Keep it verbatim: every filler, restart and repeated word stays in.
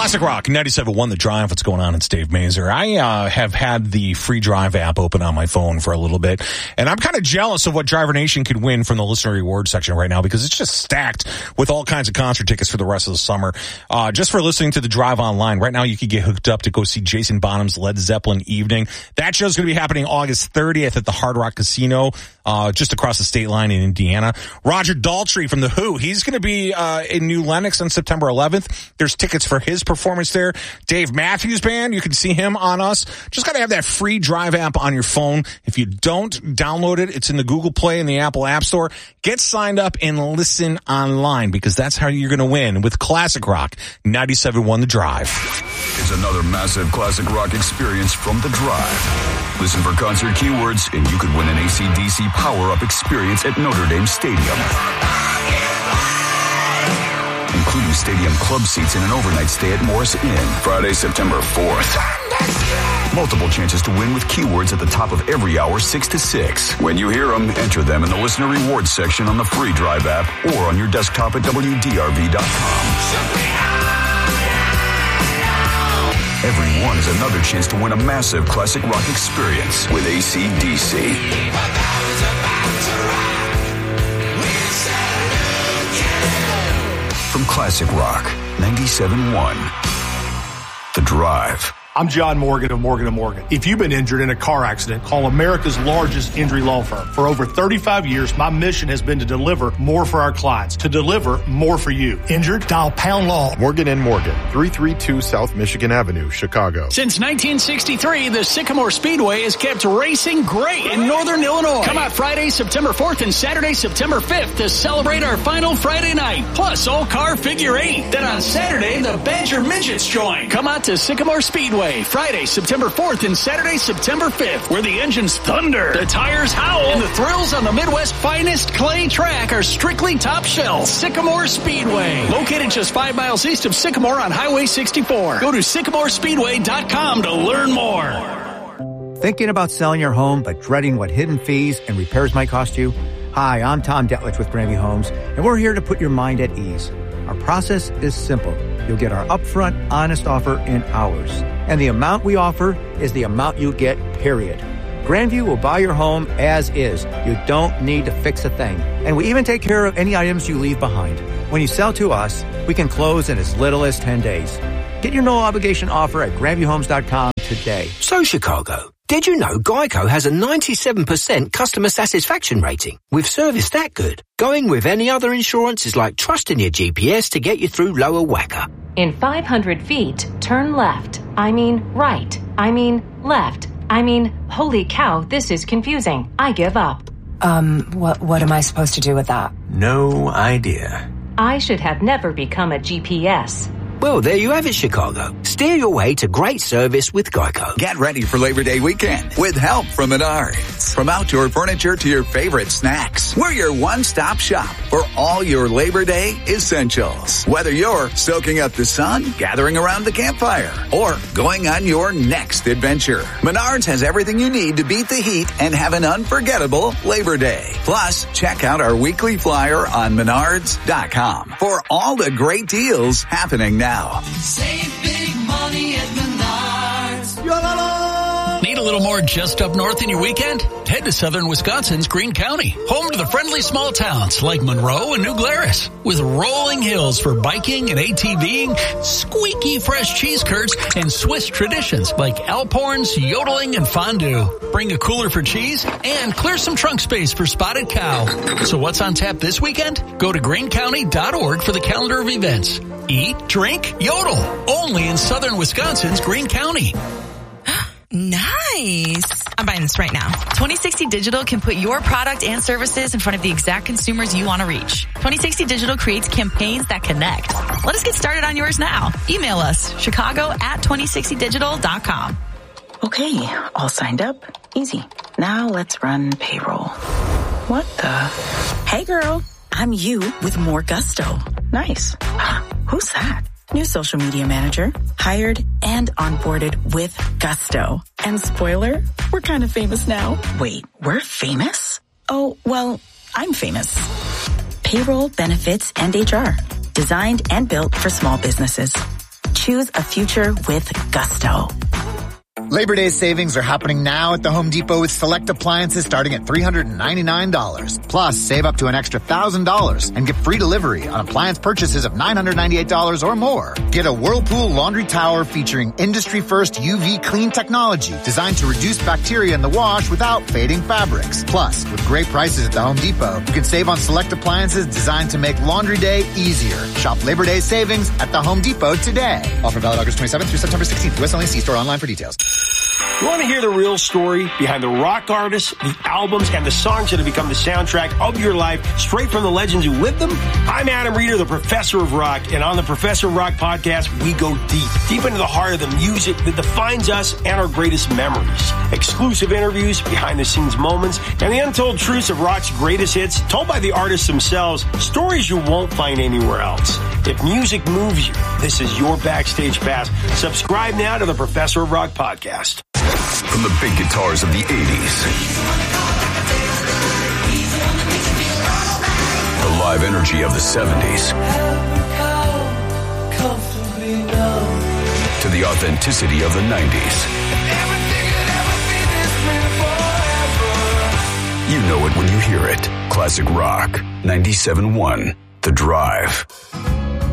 Classic Rock, ninety-seven point one The Drive. What's going on? It's Dave Mazer. I uh, have had the free Drive app open on my phone for a little bit, and I'm kind of jealous of what Driver Nation could win from the listener reward section right now because it's just stacked with all kinds of concert tickets for the rest of the summer. Uh, just for listening to the Drive online, right now you could get hooked up to go see Jason Bonham's Led Zeppelin Evening. That show's going to be happening August thirtieth at the Hard Rock Casino, uh, just across the state line in Indiana. Roger Daltrey from The Who, he's going to be uh, in New Lenox on September eleventh. There's tickets for his performance there. Dave Matthews Band, you can see him on us. Just got to have that free Drive app on your phone. If you don't download it, it's in the Google Play and the Apple App Store. Get signed up and listen online because that's how you're going to win with Classic Rock, ninety-seven point one The Drive. It's another massive Classic Rock experience from The Drive. Listen for concert keywords and you could win an A C D C power-up experience at Notre Dame Stadium, including stadium club seats and an overnight stay at Morris Inn, Friday, September fourth. Multiple chances to win with keywords at the top of every hour, six to six. When you hear them, enter them in the listener rewards section on the free Drive app or on your desktop at W D R V dot com. Every one is another chance to win a massive Classic Rock experience with A C D C. From Classic Rock, ninety-seven point one The Drive. I'm John Morgan of Morgan and Morgan. If you've been injured in a car accident, call America's largest injury law firm. For over thirty-five years, my mission has been to deliver more for our clients, to deliver more for you. Injured? Dial Pound Law. Morgan and Morgan, three thirty-two South Michigan Avenue, Chicago. Since nineteen sixty-three, the Sycamore Speedway has kept racing great in Northern Illinois. Come out Friday, September fourth and Saturday, September fifth to celebrate our final Friday night, plus All Car Figure eight. Then on Saturday, the Badger Midgets join. Come out to Sycamore Speedway Friday, September fourth and Saturday, September fifth, where the engines thunder, the tires howl, and the thrills on the Midwest's finest clay track are strictly top shelf. Sycamore Speedway, located just five miles east of Sycamore on Highway sixty-four. Go to sycamore speedway dot com to learn more. Thinking about selling your home but dreading what hidden fees and repairs might cost you? Hi, I'm Tom Detlich with Grandview Homes, and we're here to put your mind at ease. Our process is simple. You'll get our upfront, honest offer in hours. And the amount we offer is the amount you get, period. Grandview will buy your home as is. You don't need to fix a thing. And we even take care of any items you leave behind. When you sell to us, we can close in as little as ten days. Get your no-obligation offer at grandview homes dot com today. So, Chicago, did you know Geico has a ninety-seven percent customer satisfaction rating? With service that good, going with any other insurance is like trusting your G P S to get you through lower whacker. In five hundred feet, turn left. I mean right. I mean left. I mean, holy cow, this is confusing. I give up. Um, what, what am I supposed to do with that? No idea. I should have never become a G P S. Well, there you have it, Chicago. Steer your way to great service with Geico. Get ready for Labor Day weekend with help from Menards. From outdoor furniture to your favorite snacks, we're your one-stop shop for all your Labor Day essentials. Whether you're soaking up the sun, gathering around the campfire, or going on your next adventure, Menards has everything you need to beat the heat and have an unforgettable Labor Day. Plus, check out our weekly flyer on menards dot com for all the great deals happening now. Save big money at Menards. Need a little more just up north in your weekend? Head to southern Wisconsin's Greene County, home to the friendly small towns like Monroe and New Glarus, with rolling hills for biking and ATVing, squeaky fresh cheese curds, and Swiss traditions like Alphorns, yodeling, and fondue. Bring a cooler for cheese and clear some trunk space for spotted cow. So what's on tap this weekend? Go to greene county dot org for the calendar of events. Eat, drink, yodel. Only in southern Wisconsin's Greene County. Nice. I'm buying this right now. twenty sixty Digital can put your product and services in front of the exact consumers you want to reach. twenty sixty Digital creates campaigns that connect. Let us get started on yours now. Email us, chicago at twenty sixty digital dot com. Okay, all signed up. Easy. Now let's run payroll. What the? Hey girl, I'm you with more gusto. Nice. Who's that? New social media manager, hired and onboarded with gusto. And spoiler, we're kind of famous now. Wait, we're famous? Oh, well, I'm famous. Payroll, benefits, and H R. Designed and built for small businesses. Choose a future with gusto. Labor Day savings are happening now at the Home Depot with select appliances starting at three hundred ninety-nine dollars. Plus, save up to an extra one thousand dollars and get free delivery on appliance purchases of nine hundred ninety-eight dollars or more. Get a Whirlpool laundry tower featuring industry-first U V clean technology designed to reduce bacteria in the wash without fading fabrics. Plus, with great prices at the Home Depot, you can save on select appliances designed to make laundry day easier. Shop Labor Day savings at the Home Depot today. Offer valid August twenty-seventh through September sixteenth. U S only. See store online for details. You want to hear the real story behind the rock artists, the albums, and the songs that have become the soundtrack of your life, straight from the legends who lived them? I'm Adam Reeder, the Professor of Rock, and on the Professor of Rock podcast, we go deep, deep into the heart of the music that defines us and our greatest memories. Exclusive interviews, behind-the-scenes moments, and the untold truths of rock's greatest hits, told by the artists themselves, stories you won't find anywhere else. If music moves you, this is your backstage pass. Subscribe now to the Professor of Rock podcast. From the big guitars of the eighties, the live energy of the seventies, to the authenticity of the nineties. You know it when you hear it. Classic Rock, ninety-seven point one, The Drive.